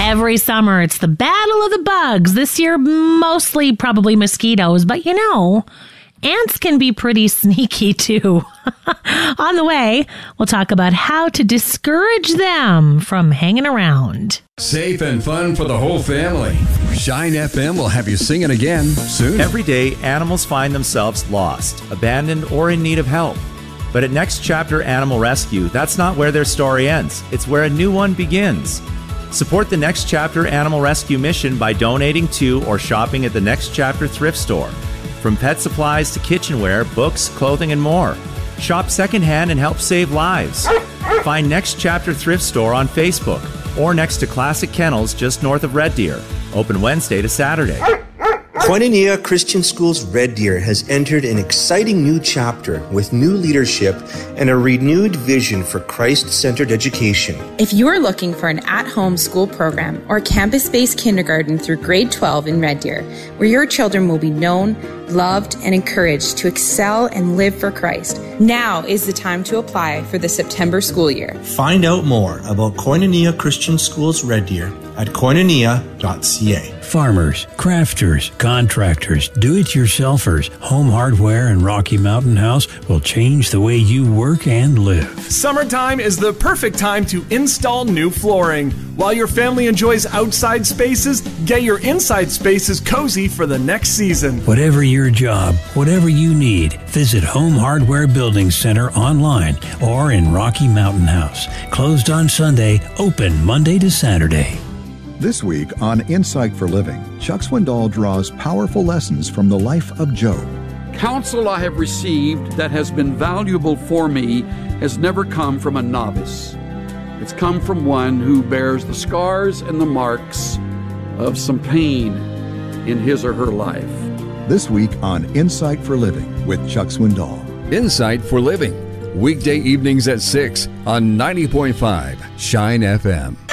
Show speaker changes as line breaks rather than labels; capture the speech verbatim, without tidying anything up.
Every summer, it's the battle of the bugs. This year, mostly probably mosquitoes, but you know, ants can be pretty sneaky too. On the way, we'll talk about how to discourage them from hanging around.
Safe and fun for the whole family. Shine F M will have you singing again soon.
Every day, animals find themselves lost, abandoned, or in need of help. But at Next Chapter Animal Rescue, that's not where their story ends. It's where a new one begins. Support the Next Chapter Animal Rescue mission by donating to or shopping at the Next Chapter thrift store. From pet supplies to kitchenware, books, clothing, and more. Shop secondhand and help save lives. Find Next Chapter Thrift Store on Facebook or next to Classic Kennels just north of Red Deer. Open Wednesday to Saturday.
Koinonia Christian Schools Red Deer has entered an exciting new chapter with new leadership and a renewed vision for Christ-centered education.
If you're looking for an at-home school program or campus-based kindergarten through grade twelve in Red Deer, where your children will be known, loved, and encouraged to excel and live for Christ, now is the time to apply for the September school year.
Find out more about Koinonia Christian Schools Red Deer at koinonia dot c a.
Farmers, crafters, contractors, do-it-yourselfers, Home Hardware and Rocky Mountain House will change the way you work and live.
Summertime is the perfect time to install new flooring. While your family enjoys outside spaces, get your inside spaces cozy for the next season.
Whatever your job, whatever you need, visit Home Hardware Building Center online or in Rocky Mountain House. Closed on Sunday, open Monday to Saturday.
This week on Insight for Living, Chuck Swindoll draws powerful lessons from the life of Job.
Counsel I have received that has been valuable for me has never come from a novice. It's come from one who bears the scars and the marks of some pain in his or her life.
This week on Insight for Living with Chuck Swindoll.
Insight for Living, weekday evenings at six on ninety point five Shine F M.